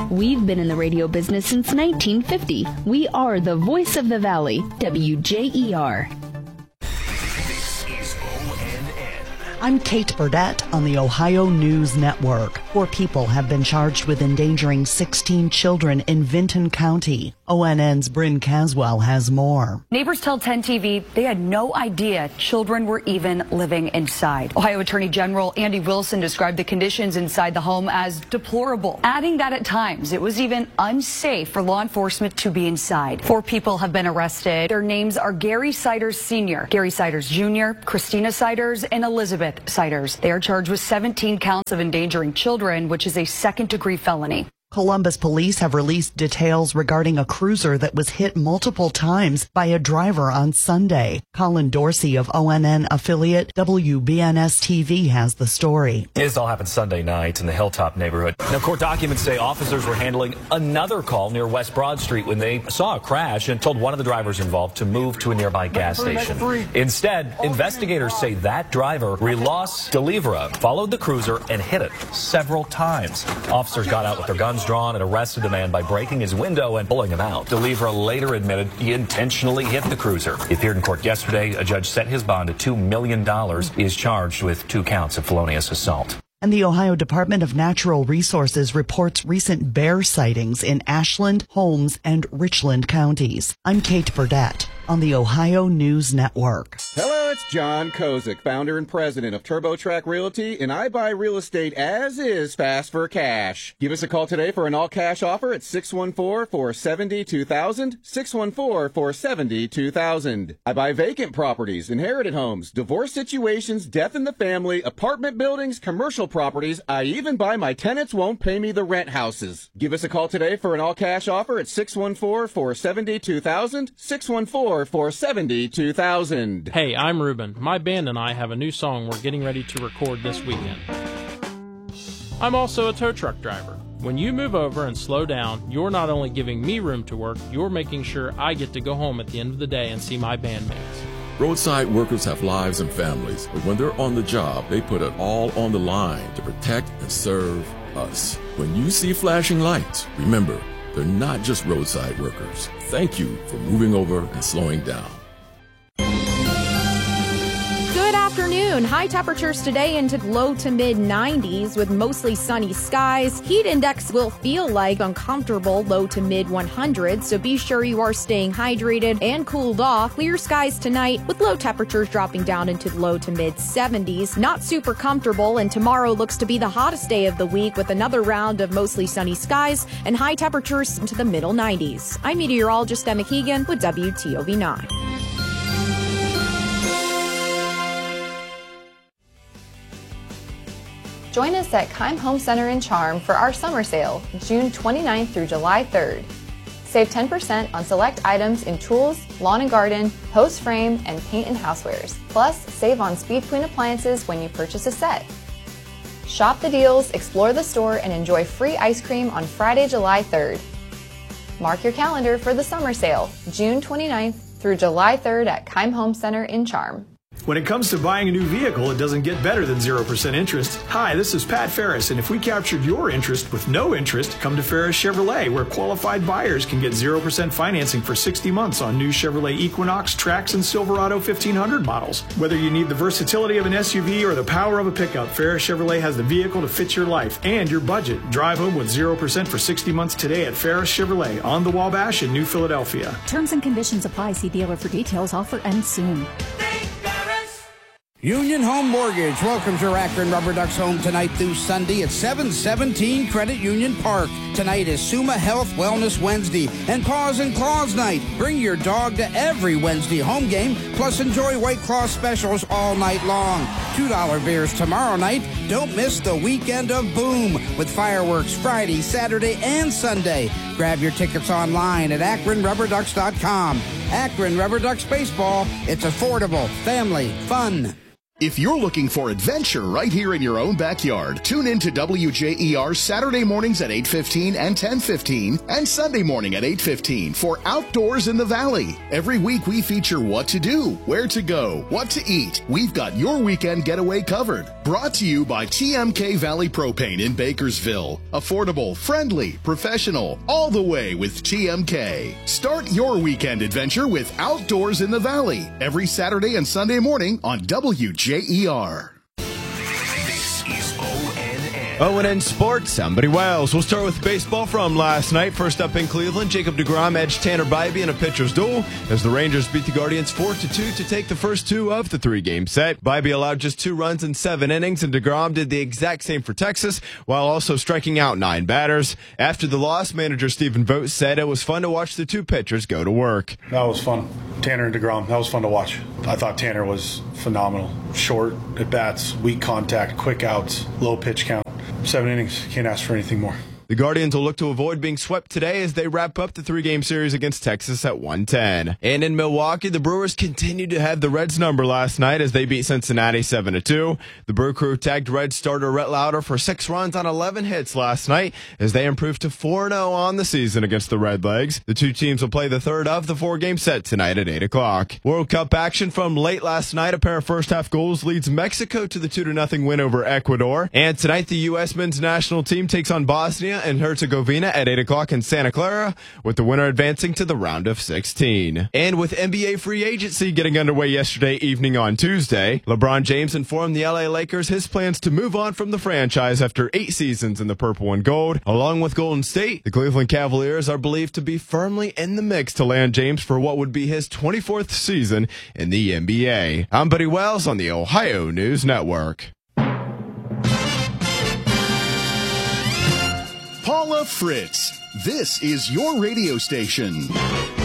We've been in the radio business since 1950. We are the voice of the Valley, WJER. I'm Kate Burdett on the Ohio News Network. 4 people have been charged with endangering 16 children in Vinton County. ONN's Bryn Caswell has more. Neighbors tell 10 TV they had no idea children were even living inside. Ohio Attorney General Andy Wilson described the conditions inside the home as deplorable, adding that at times it was even unsafe for law enforcement to be inside. 4 people have been arrested. Their names are Gary Siders Sr., Gary Siders Jr., Christina Siders, and Elizabeth Siders. They are charged with 17 counts of endangering children, which is a second-degree felony. Columbus police have released details regarding a cruiser that was hit multiple times by a driver on Sunday. Colin Dorsey of ONN affiliate WBNS-TV has the story. This all happened Sunday night in the Hilltop neighborhood. Now, court documents say officers were handling another call near West Broad Street when they saw a crash and told one of the drivers involved to move to a nearby gas station. Instead, investigators say that driver, Rilos Delivra, followed the cruiser and hit it several times. Officers got out with their guns drawn and arrested the man by breaking his window and pulling him out. Delivra later admitted he intentionally hit the cruiser. He appeared in court yesterday. A judge set his bond at $2 million. He is charged with 2 counts of felonious assault. And the Ohio Department of Natural Resources reports recent bear sightings in Ashland, Holmes, and Richland counties. I'm Kate Burdett on the Ohio News Network. Hello, it's John Kozik, founder and president of TurboTrack Realty, and I buy real estate as is, fast for cash. Give us a call today for an all-cash offer at 614-470-2000, 614-470-2000. I buy vacant properties, inherited homes, divorce situations, death in the family, apartment buildings, commercial properties. I even buy my tenants won't pay me the rent houses. Give us a call today for an all-cash offer at 614-470-2000, 614-470-2000. Hey, I'm Ruben. My band and I have a new song we're getting ready to record this weekend. I'm also a tow truck driver. When you move over and slow down, you're not only giving me room to work, you're making sure I get to go home at the end of the day and see my bandmates. Roadside workers have lives and families, but when they're on the job, they put it all on the line to protect and serve us. When you see flashing lights, remember, they're not just roadside workers. Thank you for moving over and slowing down. Good afternoon. High temperatures today into low to mid 90s with mostly sunny skies. Heat index will feel like uncomfortable low to mid 100s, so be sure you are staying hydrated and cooled off. Clear skies tonight with low temperatures dropping down into low to mid 70s. Not super comfortable, and tomorrow looks to be the hottest day of the week with another round of mostly sunny skies and high temperatures into the middle 90s. I'm meteorologist Emma Keegan with WTOV9. Join us at Keim Home Center in Charm for our summer sale, June 29th through July 3rd. Save 10% on select items in tools, lawn and garden, post frame, and paint and housewares. Plus, save on Speed Queen appliances when you purchase a set. Shop the deals, explore the store, and enjoy free ice cream on Friday, July 3rd. Mark your calendar for the summer sale, June 29th through July 3rd at Keim Home Center in Charm. When it comes to buying a new vehicle, it doesn't get better than 0% interest. Hi, this is Pat Ferris, and if we captured your interest with no interest, come to Ferris Chevrolet, where qualified buyers can get 0% financing for 60 months on new Chevrolet Equinox, Trax, and Silverado 1500 models. Whether you need the versatility of an SUV or the power of a pickup, Ferris Chevrolet has the vehicle to fit your life and your budget. Drive home with 0% for 60 months today at Ferris Chevrolet on the Wabash in New Philadelphia. Terms and conditions apply. See dealer for details. Offer ends soon. Union Home Mortgage welcomes your Akron Rubber Ducks home tonight through Sunday at 717 Credit Union Park. Tonight is Suma Health Wellness Wednesday and Paws and Claws Night. Bring your dog to every Wednesday home game, plus enjoy White Claw specials all night long. $2 beers tomorrow night. Don't miss the weekend of Boom with fireworks Friday, Saturday, and Sunday. Grab your tickets online at AkronRubberDucks.com. Akron Rubber Ducks Baseball. It's affordable, family, fun. If you're looking for adventure right here in your own backyard, tune in to WJER Saturday mornings at 8:15 and 10:15 and Sunday morning at 8:15 for Outdoors in the Valley. Every week we feature what to do, where to go, what to eat. We've got your weekend getaway covered. Brought to you by TMK Valley Propane in Bakersville. Affordable, friendly, professional, all the way with TMK. Start your weekend adventure with Outdoors in the Valley every Saturday and Sunday morning on WJER. This is ONN. ONN Sports, I'm Buddy Wiles. We'll start with baseball from last night. First up in Cleveland, Jacob deGrom edged Tanner Bybee in a pitcher's duel as the Rangers beat the Guardians 4-2 to take the first two of the three-game set. Bybee allowed just 2 runs in 7 innings, and deGrom did the exact same for Texas, while also striking out 9 batters. After the loss, manager Stephen Vogt said it was fun to watch the two pitchers go to work. That was fun. Tanner and deGrom, that was fun to watch. I thought Tanner was phenomenal. Short at-bats, weak contact, quick outs, low pitch count. 7 innings, can't ask for anything more. The Guardians will look to avoid being swept today as they wrap up the 3-game series against Texas at 110. And in Milwaukee, the Brewers continued to have the Reds' number last night as they beat Cincinnati 7-2. The Brew Crew tagged Reds starter Rhett Lauder for 6 runs on 11 hits last night as they improved to 4-0 on the season against the Redlegs. The two teams will play the third of the 4-game set tonight at 8 o'clock. World Cup action from late last night. A pair of first-half goals leads Mexico to the 2-0 win over Ecuador. And tonight, the U.S. men's national team takes on Bosnia and Herzegovina at 8 o'clock in Santa Clara, with the winner advancing to the round of 16. And with NBA free agency getting underway yesterday evening on Tuesday, LeBron James informed the LA Lakers his plans to move on from the franchise after 8 seasons in the purple and gold. Along with Golden State, the Cleveland Cavaliers are believed to be firmly in the mix to land James for what would be his 24th season in the NBA. I'm Buddy Wells on the Ohio News Network. Paula Fritz, this is your radio station.